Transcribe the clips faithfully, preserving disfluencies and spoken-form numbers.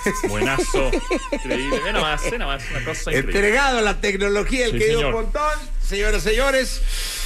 Buenazo. Increíble. Ve nada más, ve nada más. Una cosa increíble. Entregado a la tecnología, el Sí, querido señor. Pontón. Señoras y señores,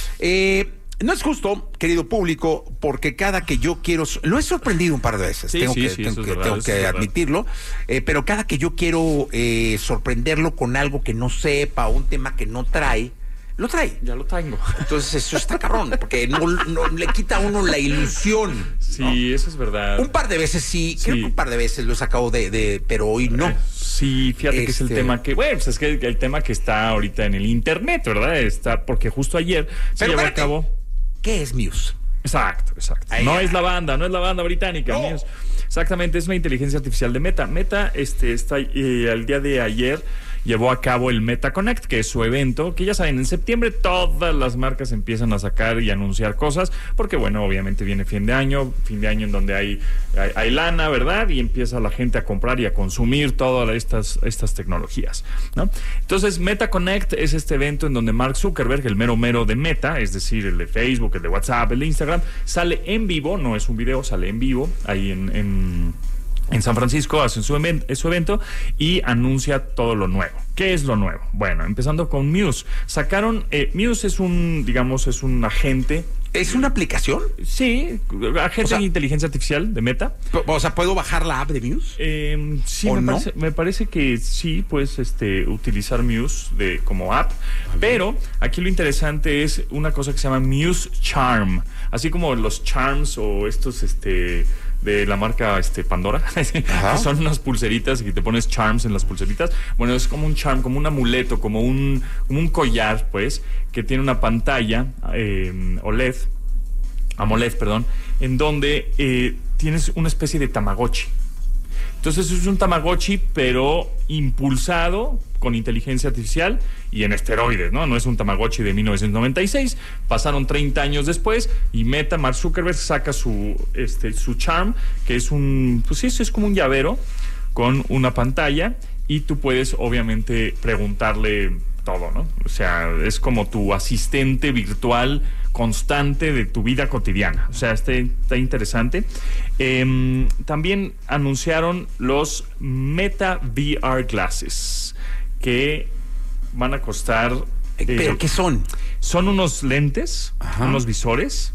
eh, no es justo, querido público, porque cada que yo quiero... Lo he sorprendido un par de veces, Sí, tengo sí, que, sí, tengo eso es que, verdad, tengo eso que es verdad. admitirlo, eh, pero cada que yo quiero eh, sorprenderlo con algo que no sepa, un tema que no trae, lo trae. Ya lo tengo. Entonces eso está cabrón, porque no, no le quita a uno la ilusión. Sí, ¿no? eso es verdad. Un par de veces sí, Sí. creo que un par de veces lo he sacado de, de pero hoy no. Eh, Sí, fíjate que es el Este- tema que, bueno, pues es que el tema que está ahorita en el internet, ¿verdad? Está, porque justo ayer se Pero llevó a espérate, cabo. ¿qué es Muse? Exacto, exacto. Ahí No ya. es la banda, no es la banda británica. No. Muse. Exactamente, es una inteligencia artificial de Meta. Meta, este, está eh, el día de ayer llevó a cabo el Meta Connect, que es su evento, que ya saben, en septiembre todas las marcas empiezan a sacar y anunciar cosas, porque bueno, obviamente viene fin de año, fin de año en donde hay, hay, hay lana, ¿verdad? Y empieza la gente a comprar y a consumir todas estas, estas tecnologías, ¿no? Entonces, Meta Connect es este evento en donde Mark Zuckerberg, el mero mero de Meta, es decir, el de Facebook, el de WhatsApp, el de Instagram, sale en vivo, no es un video, sale en vivo, ahí en... en En San Francisco hacen su, event- su evento y anuncia todo lo nuevo. ¿Qué es lo nuevo? Bueno, empezando con Muse. Sacaron, eh, Muse es un, digamos, es un agente. ¿Es una aplicación? Sí, agente O sea- de inteligencia artificial de Meta. O sea, ¿puedo bajar la app de Muse? Eh, sí, ¿O me, no? parece, me parece que sí puedes este, utilizar Muse de, como app, pero aquí lo interesante es una cosa que se llama Muse Charm, así como los Charms o estos este, de la marca este, Pandora, que son unas pulseritas y te pones Charms en las pulseritas. Bueno, es como un charm, como un amuleto, como un, como un collar, pues, que tiene una pantalla eh, O L E D, AMOLED, perdón, en donde eh, tienes una especie de Tamagotchi. Entonces es un Tamagotchi, pero impulsado con inteligencia artificial y en esteroides, ¿no? No es un Tamagotchi de mil novecientos noventa y seis. Pasaron treinta años después y Meta, Mark Zuckerberg, saca su, este, su Charm, que es un, pues sí, es como un llavero con una pantalla y tú puedes, obviamente, preguntarle todo, ¿no? O sea, es como tu asistente virtual constante de tu vida cotidiana. O sea, está, está interesante. Eh, también anunciaron los Meta V R Glasses, que van a costar... Eh, ¿Pero eh, qué son? Son unos lentes, Ajá. unos visores,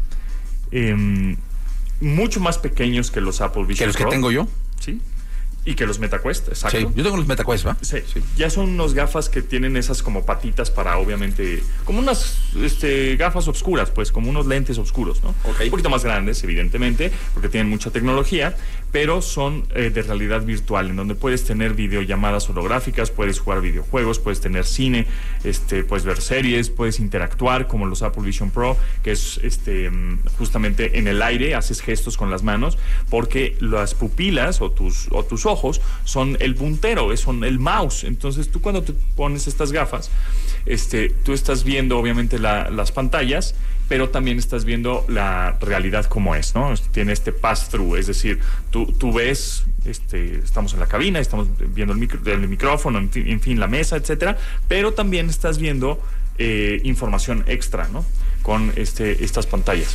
eh, mucho más pequeños que los Apple Vision ¿Que los que Pro. tengo yo? Sí. Y que los MetaQuest, exacto. Sí, yo tengo los MetaQuest, ¿va? Sí, ya son unos gafas que tienen esas como patitas para, obviamente, como unas este, gafas oscuras, pues, como unos lentes oscuros, ¿no? Ok. Un poquito más grandes, evidentemente, porque tienen mucha tecnología, pero son eh, de realidad virtual, en donde puedes tener videollamadas holográficas, puedes jugar videojuegos, puedes tener cine, este, puedes ver series, puedes interactuar, como los Apple Vision Pro, que es este, justamente en el aire, haces gestos con las manos, porque las pupilas o tus, o tus ojos ojos son el puntero, son el mouse. Entonces tú cuando te pones estas gafas, este, tú estás viendo obviamente la, las pantallas, pero también estás viendo la realidad como es, ¿no? Tiene este pass-through, es decir, tú, tú ves, este, estamos en la cabina, estamos viendo el, micro, el micrófono, en fin, en fin, la mesa, etcétera, pero también estás viendo eh, información extra, ¿no? Con este, estas pantallas.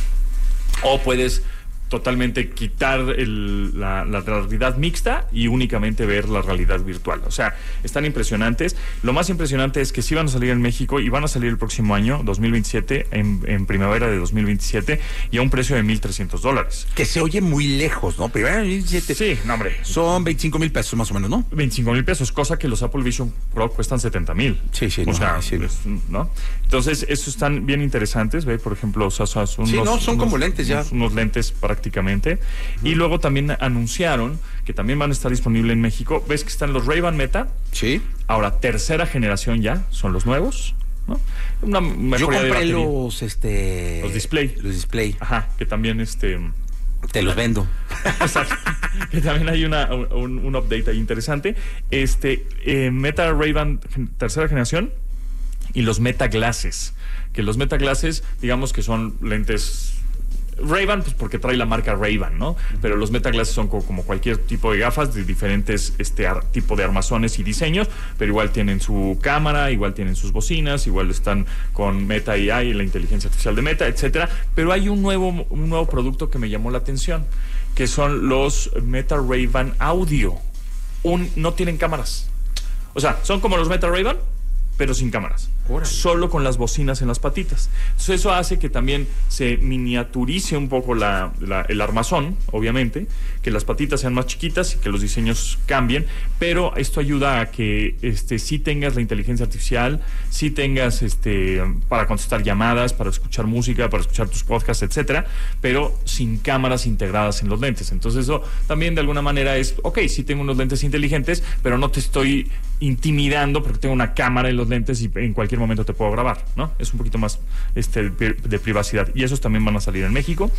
O puedes totalmente quitar el, la, la realidad mixta y únicamente ver la realidad virtual. O sea, están impresionantes. Lo más impresionante es que sí van a salir en México y van a salir el próximo año, dos mil veintisiete, en, en primavera de dos mil veintisiete, y a un precio de mil trescientos dólares. Que se oye muy lejos, ¿no? Primero, veintisiete. Sí, no, hombre. Son veinticinco mil pesos más o menos, ¿no? veinticinco mil pesos, cosa que los Apple Vision Pro cuestan setenta mil. Sí, sí, O no, sea, sí. es, ¿no? Entonces, estos están bien interesantes, ¿ve? Por ejemplo, o sea, son Sí, unos, no, son unos, como lentes ya. Unos, unos lentes prácticamente. Uh-huh. Y luego también anunciaron que también van a estar disponibles en México. ¿Ves que están los Ray-Ban Meta? Sí. Ahora, tercera generación ya, son los nuevos, ¿no? Una Yo compré los, este... Los display. Los display. Ajá, que también, este... Te los vendo. Exacto. Que también hay una, un, un update ahí interesante. Este, eh, Meta Ray-Ban tercera generación y los Meta Glasses. Que los Meta Glasses, digamos que son lentes Ray-Ban, pues porque trae la marca Ray-Ban, ¿no? Pero los Meta Glasses son como, como cualquier tipo de gafas de diferentes este ar, tipo de armazones y diseños, pero igual tienen su cámara, igual tienen sus bocinas, igual están con Meta A I, la inteligencia artificial de Meta, etcétera. Pero hay un nuevo, un nuevo producto que me llamó la atención, que son los Meta Ray-Ban Audio. un, no tienen cámaras. O sea, son como los Meta Ray-Ban, pero sin cámaras. Órale. Solo con las bocinas en las patitas. Entonces eso hace que también se miniaturice un poco la, la, el armazón, obviamente, que las patitas sean más chiquitas y que los diseños cambien, pero esto ayuda a que este, sí tengas la inteligencia artificial, sí tengas este, para contestar llamadas, para escuchar música, para escuchar tus podcasts, etcétera, pero sin cámaras integradas en los lentes. Entonces eso también de alguna manera es, ok, sí tengo unos lentes inteligentes, pero no te estoy intimidando porque tengo una cámara en los lentes y en cualquier momento te puedo grabar, ¿no? Es un poquito más este de privacidad. Y esos también van a salir en México.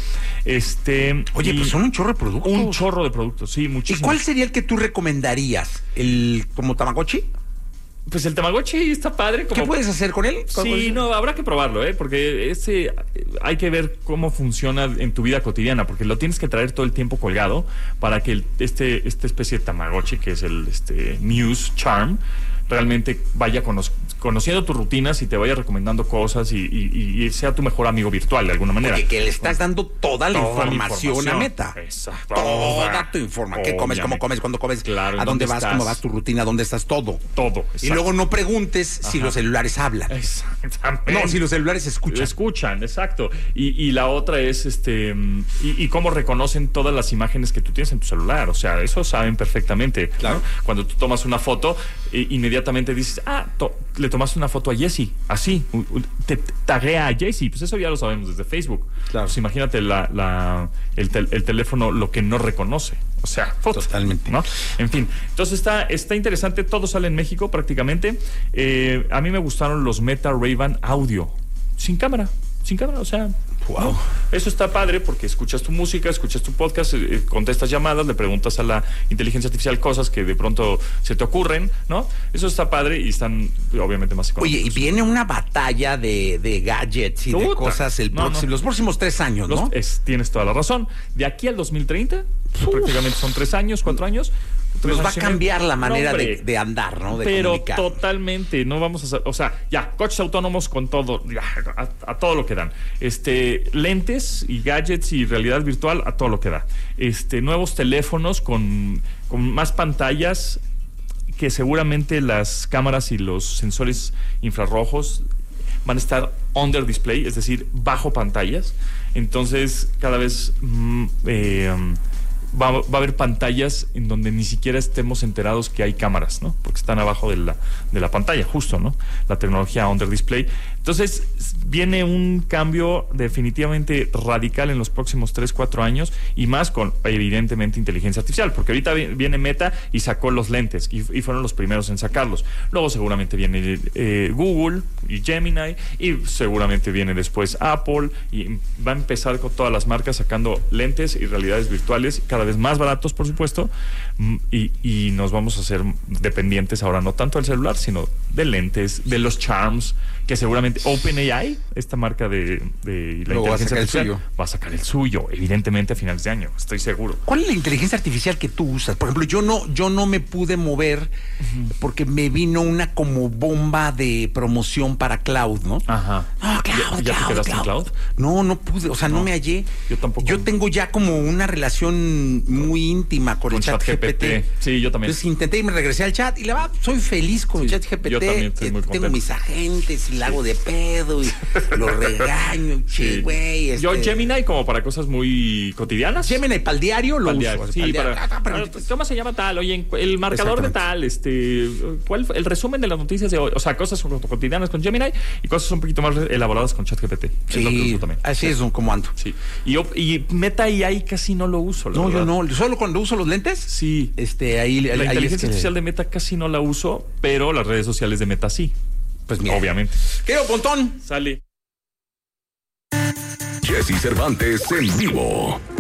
Este, Oye, pues son un chorro de productos. Un chorro de productos, sí, muchísimo. ¿Y cuál sería el que tú recomendarías? ¿El como Tamagotchi? Pues el Tamagotchi está padre. Como... ¿Qué puedes hacer con él? Sí, no, habrá que probarlo, ¿eh? Porque ese hay que ver cómo funciona en tu vida cotidiana, porque lo tienes que traer todo el tiempo colgado para que el, este esta especie de Tamagotchi, que es el este Muse Charm, realmente vaya cono conociendo tus rutinas y te vaya recomendando cosas y, y, y sea tu mejor amigo virtual de alguna manera. Porque que le estás dando toda la, toda información, la información a Meta. Exacto. Toda tu información. ¿Qué comes? ¿Cómo comes? ¿Cuándo comes? Claro, ¿A dónde vas? Estás? ¿Cómo vas? ¿Tu rutina? ¿Dónde estás? Todo. Todo. Exacto. Y luego no preguntes Ajá. si los celulares hablan. Exactamente. No, si los celulares escuchan. Escuchan, exacto. Y, y la otra es este y, y cómo reconocen todas las imágenes que tú tienes en tu celular. O sea, eso saben perfectamente. Claro. ¿no? Cuando tú tomas una foto, e, inmediatamente dices, ah, to le tomaste una foto a Jessie, así, te taguea a Jessie, pues eso ya lo sabemos desde Facebook. Claro. Pues imagínate la, la, el, tel el teléfono lo que no reconoce. O sea, foto, totalmente. ¿no? En fin, entonces está, está interesante, todo sale en México prácticamente. Eh, a mí me gustaron los Meta Ray-Ban Audio, sin cámara, sin cámara, o sea... Wow. ¿no? Eso está padre porque escuchas tu música, escuchas tu podcast, eh, contestas llamadas, le preguntas a la inteligencia artificial cosas que de pronto se te ocurren, ¿no? Eso está padre y están obviamente más económicos. Oye, y viene una batalla de, de gadgets y Puta. de cosas el no, próximo, no. los próximos tres años, ¿no? Los, es, tienes toda la razón. De aquí al dos mil treinta, Uf. prácticamente son tres años, cuatro años. Nos va a cambiar la manera no, de, de andar, ¿no? De pero comunicar. Totalmente, no vamos a... O sea, ya, coches autónomos con todo, ya, a, a todo lo que dan. Este, lentes y gadgets y realidad virtual a todo lo que da. Este, nuevos teléfonos con, con más pantallas que seguramente las cámaras y los sensores infrarrojos van a estar under display, es decir, bajo pantallas. Entonces, cada vez... Mm, eh, Va, va a haber pantallas en donde ni siquiera estemos enterados que hay cámaras, ¿no? Porque están abajo de la, de la pantalla, justo, ¿no? La tecnología under display. Entonces, viene un cambio definitivamente radical en los próximos tres, cuatro años y más con, evidentemente, inteligencia artificial, porque ahorita viene Meta y sacó los lentes y, y fueron los primeros en sacarlos. Luego seguramente viene eh, Google y Gemini y seguramente viene después Apple y va a empezar con todas las marcas sacando lentes y realidades virtuales cada vez más baratos, por supuesto, y, y nos vamos a hacer dependientes ahora no tanto del celular, sino de lentes, de los charms, que seguramente OpenAI, esta marca de, de la Luego inteligencia va a artificial, suyo. va a sacar el suyo, evidentemente a finales de año, estoy seguro. ¿Cuál es la inteligencia artificial que tú usas? Por ejemplo, yo no, yo no me pude mover uh-huh. porque me vino una como bomba de promoción para cloud, ¿no? Ajá. No, cloud, ¿Ya, ya cloud, te quedaste cloud. en cloud? No, no pude, o sea, no, no me hallé. Yo tampoco. Yo tengo ya como una relación muy íntima con, con el chat G P T. Sí, yo también. Entonces intenté y me regresé al chat y la verdad, soy feliz con sí, el chat G P T. Yo también estoy muy Tengo contento. mis agentes y la hago de pedo y los regaño, che, güey. Sí. Este... Yo Gemini como para cosas muy cotidianas. Gemini para el diario lo pal uso. Diario. Sí, diario. para, ah, para, ¿cómo se llama tal? Oye, el marcador de tal, este, ¿cuál el resumen de las noticias de hoy? O sea, cosas cotidianas con Gemini y cosas un poquito más elaboradas con ChatGPT. Sí, es lo que uso también. Así es como ando. Sí. Y, y Meta A I casi no lo uso. La no, verdad. yo no. Solo cuando uso los lentes. Sí. Este, ahí, la ahí inteligencia es que... artificial de Meta casi no la uso, pero las redes sociales de Meta sí. Pues mira. Obviamente. Querido Pontón. Sale. Jesse Cervantes en vivo.